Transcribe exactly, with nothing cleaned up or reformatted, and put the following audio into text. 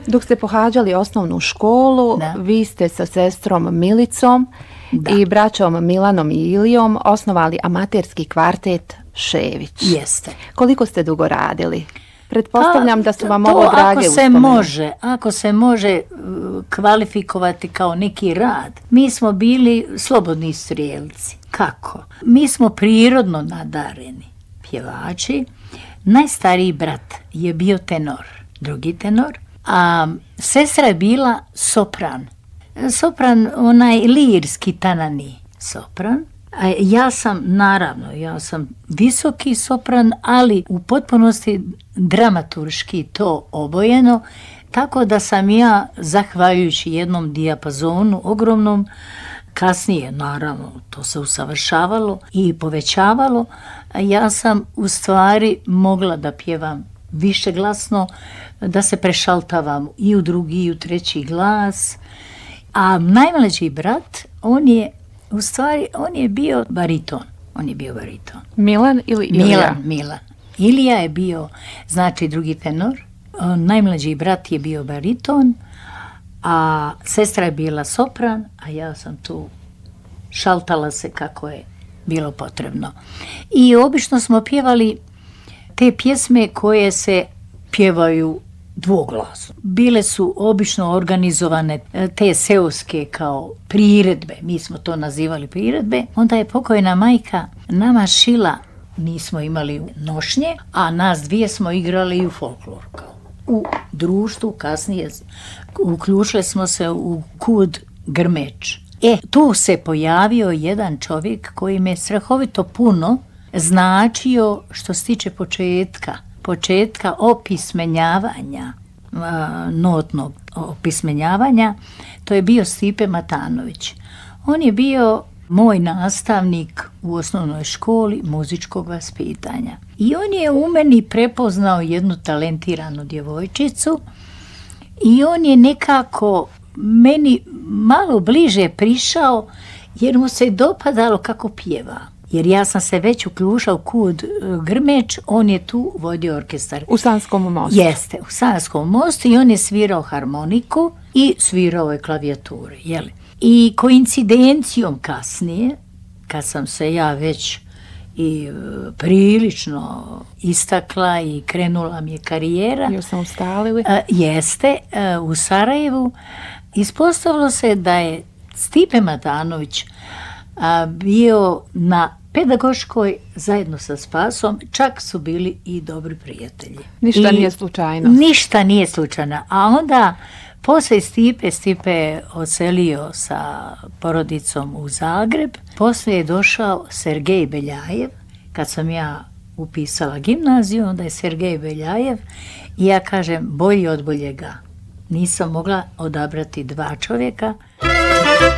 Dok ste pohađali osnovnu školu, da. Vi ste sa sestrom Milicom da. I braćom Milanom i Ilijom osnovali amaterski kvartet Šević. Jeste. Koliko ste dugo radili? Pretpostavljam A, da su vam to ovo drage ako se uspomene. može, ako se može kvalifikovati kao neki rad. Mi smo bili slobodni strijelci. Kako? Mi smo prirodno nadareni pjevači. Najstariji brat je bio tenor, drugi tenor, a sestra je bila sopran. Sopran, onaj lirski tanani sopran. A ja sam, naravno, ja sam visoki sopran, ali u potpunosti dramaturški to obojeno, tako da sam ja, zahvaljujući jednom dijapazonu ogromnom, kasnije, naravno, to se usavršavalo i povećavalo, ja sam u stvari mogla da pjevam više glasno, da se prešaltavam i u drugi i u treći glas. A najmlađi brat, on je, u stvari, on je bio bariton. On je bio bariton. Milan ili Ilija? Milan, Milan. Ilija je bio, znači, drugi tenor. Najmlađi brat je bio bariton, a sestra je bila sopran, a ja sam tu šaltala se kako je bilo potrebno. I obično smo pjevali te pjesme koje se pjevaju dvoglasno. Bile su obično organizovane te seoske kao priredbe, mi smo to nazivali priredbe. Onda je pokojna majka nama šila, nismo imali nošnje, a nas dvije smo igrali i u folklor kao. U društvu kasnije uključili smo se u kud Grmeč. E, tu se pojavio jedan čovjek koji me strahovito puno značio što se tiče početka, početka opismenjavanja, notnog opismenjavanja, to je bio Stipe Matanović. On je bio moj nastavnik u osnovnoj školi muzičkog vaspitanja. I on je u meni prepoznao jednu talentiranu djevojčicu i on je nekako meni malo bliže prišao jer mu se dopadalo kako pjeva. Jer ja sam se već uključao kud Grmeč, on je tu vodio orkestar. U Sanskom mostu. Jeste, u Sanskom mostu i on je svirao harmoniku i svirao je klavijature, jeli? I koincidencijom kasnije, kad sam se ja već i prilično istakla i krenula mi je karijera. Još sam ustalili. A, jeste, a, u Sarajevu ispostavilo se da je Stipe Matanović a, bio na pedagoškoj zajedno sa Spasom, čak su bili i dobri prijatelji. Ništa I, nije slučajno. Ništa nije slučajno. A onda, posle Stipe, Stipe je odselio sa porodicom u Zagreb. Posle je došao Sergej Beljajev. Kad sam ja upisala gimnaziju, onda je Sergej Beljajev i ja kažem bolji od boljega. Nisam mogla odabrati dva čovjeka.